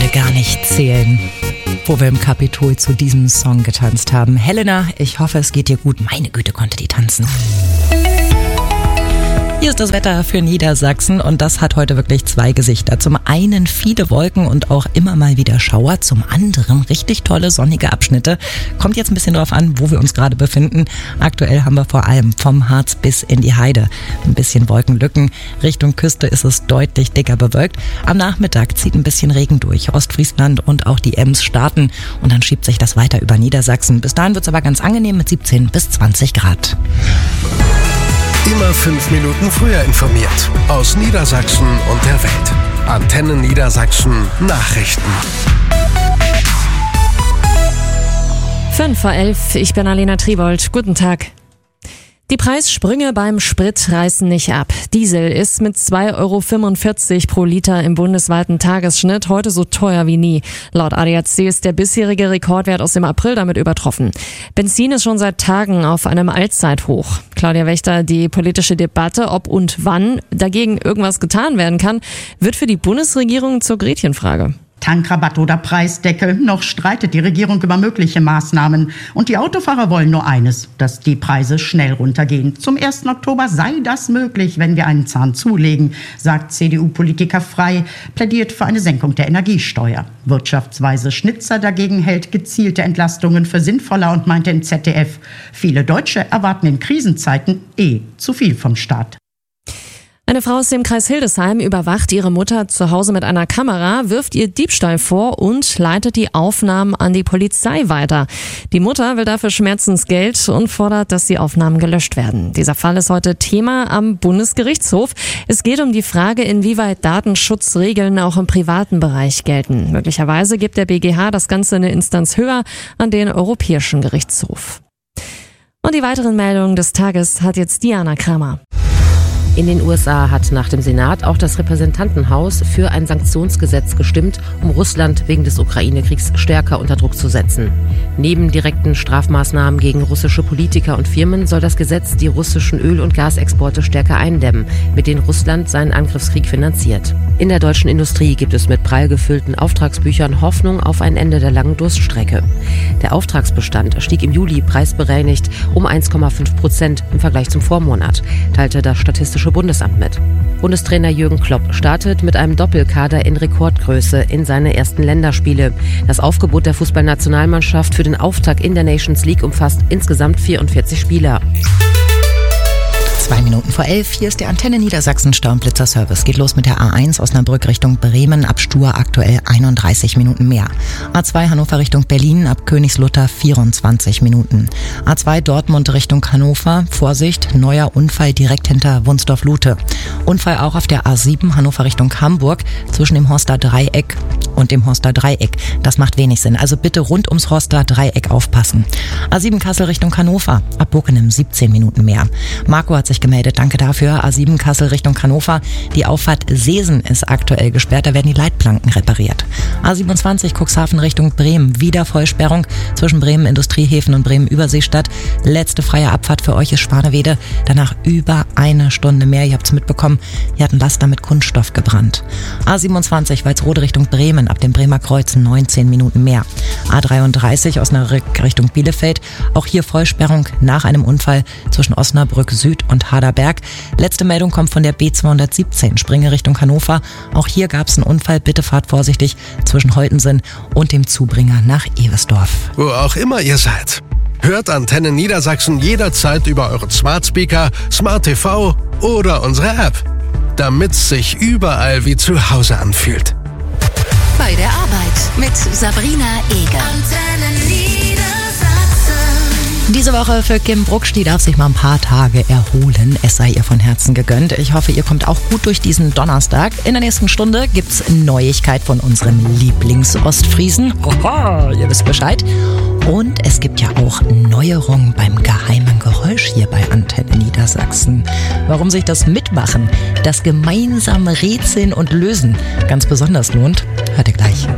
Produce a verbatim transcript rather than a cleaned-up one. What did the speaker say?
wir gar nicht zählen, wo wir im Kapitol zu diesem Song getanzt haben. Helena, ich hoffe, es geht dir gut. Meine Güte, konnte die tanzen. Hier ist das Wetter für Niedersachsen und das hat heute wirklich zwei Gesichter. Zum einen viele Wolken und auch immer mal wieder Schauer, zum anderen richtig tolle sonnige Abschnitte. Kommt jetzt ein bisschen drauf an, wo wir uns gerade befinden. Aktuell haben wir vor allem vom Harz bis in die Heide ein bisschen Wolkenlücken. Richtung Küste ist es deutlich dicker bewölkt. Am Nachmittag zieht ein bisschen Regen durch. Ostfriesland und auch die Ems starten und dann schiebt sich das weiter über Niedersachsen. Bis dahin wird es aber ganz angenehm mit siebzehn bis zwanzig Grad. Immer fünf Minuten früher informiert. Aus Niedersachsen und der Welt. Antenne Niedersachsen Nachrichten. fünf vor elf, ich bin Alena Tribold. Guten Tag. Die Preissprünge beim Sprit reißen nicht ab. Diesel ist mit zwei Euro fünfundvierzig pro Liter im bundesweiten Tagesschnitt heute so teuer wie nie. Laut A D A C ist der bisherige Rekordwert aus dem April damit übertroffen. Benzin ist schon seit Tagen auf einem Allzeithoch. Claudia Wächter, die politische Debatte, ob und wann dagegen irgendwas getan werden kann, wird für die Bundesregierung zur Gretchenfrage. Tankrabatt oder Preisdeckel, noch streitet die Regierung über mögliche Maßnahmen. Und die Autofahrer wollen nur eines, dass die Preise schnell runtergehen. Zum ersten Oktober sei das möglich, wenn wir einen Zahn zulegen, sagt C D U-Politiker Frey, plädiert für eine Senkung der Energiesteuer. Wirtschaftsweise Schnitzer dagegen hält gezielte Entlastungen für sinnvoller und meinte im Z D F, viele Deutsche erwarten in Krisenzeiten eh zu viel vom Staat. Eine Frau aus dem Kreis Hildesheim überwacht ihre Mutter zu Hause mit einer Kamera, wirft ihr Diebstahl vor und leitet die Aufnahmen an die Polizei weiter. Die Mutter will dafür Schmerzensgeld und fordert, dass die Aufnahmen gelöscht werden. Dieser Fall ist heute Thema am Bundesgerichtshof. Es geht um die Frage, inwieweit Datenschutzregeln auch im privaten Bereich gelten. Möglicherweise gibt der B G H das Ganze eine Instanz höher an den Europäischen Gerichtshof. Und die weiteren Meldungen des Tages hat jetzt Diana Kramer. In den U S A hat nach dem Senat auch das Repräsentantenhaus für ein Sanktionsgesetz gestimmt, um Russland wegen des Ukraine-Kriegs stärker unter Druck zu setzen. Neben direkten Strafmaßnahmen gegen russische Politiker und Firmen soll das Gesetz die russischen Öl- und Gasexporte stärker eindämmen, mit denen Russland seinen Angriffskrieg finanziert. In der deutschen Industrie gibt es mit prall gefüllten Auftragsbüchern Hoffnung auf ein Ende der langen Durststrecke. Der Auftragsbestand stieg im Juli preisbereinigt um eins Komma fünf Prozent im Vergleich zum Vormonat, teilte das Statistische Bundesamt mit. Bundestrainer Jürgen Klopp startet mit einem Doppelkader in Rekordgröße in seine ersten Länderspiele. Das Aufgebot der Fußballnationalmannschaft für den Auftakt in der Nations League umfasst insgesamt vierundvierzig Spieler. Zwei Minuten vor elf, hier ist der Antenne Niedersachsen Stau- und Blitzerservice. Geht los mit der A eins Osnabrück Richtung Bremen, ab Stur aktuell einunddreißig Minuten mehr. A zwei Hannover Richtung Berlin, ab Königslutter vierundzwanzig Minuten. A zwei Dortmund Richtung Hannover, Vorsicht, neuer Unfall direkt hinter Wunsdorf-Lute. Unfall auch auf der A sieben Hannover Richtung Hamburg, zwischen dem Horster Dreieck und dem Horster Dreieck. Das macht wenig Sinn, also bitte rund ums Horster Dreieck aufpassen. A sieben Kassel Richtung Hannover, ab Bockenem siebzehn Minuten mehr. Marco hat sich gemeldet, danke dafür. A sieben Kassel Richtung Hannover, die Auffahrt Seesen ist aktuell gesperrt, da werden die Leitplanken repariert. A siebenundzwanzig Cuxhaven Richtung Bremen, wieder Vollsperrung zwischen Bremen Industriehäfen und Bremen Überseestadt. Letzte freie Abfahrt für euch ist Schwanewede, danach über eine Stunde mehr. Ihr habt es mitbekommen, hier hat ein Laster mit Kunststoff gebrannt. A siebenundzwanzig Walsrode Richtung Bremen, ab dem Bremer Kreuz neunzehn Minuten mehr. A dreiunddreißig Osnabrück Richtung Bielefeld, auch hier Vollsperrung nach einem Unfall zwischen Osnabrück Süd und Haderberg. Letzte Meldung kommt von der B zweihundertsiebzehn, Springe Richtung Hannover. Auch hier gab es einen Unfall, bitte fahrt vorsichtig zwischen Holtensen und dem Zubringer nach Eversdorf. Wo auch immer ihr seid. Hört Antenne Niedersachsen jederzeit über euren Smart Speaker, Smart T V oder unsere App. Damit's sich überall wie zu Hause anfühlt. Bei der Arbeit mit Sabrina Eger. Antenne Niedersachsen. Diese Woche für Kim Brucksch, die darf sich mal ein paar Tage erholen. Es sei ihr von Herzen gegönnt. Ich hoffe, ihr kommt auch gut durch diesen Donnerstag. In der nächsten Stunde gibt's Neuigkeit von unserem Lieblings-Ostfriesen. Hoho, ihr wisst Bescheid. Und es gibt ja auch Neuerungen beim geheimen Geräusch hier bei Antenne Niedersachsen. Warum sich das Mitmachen, das gemeinsame Rätseln und Lösen ganz besonders lohnt, hört ihr gleich.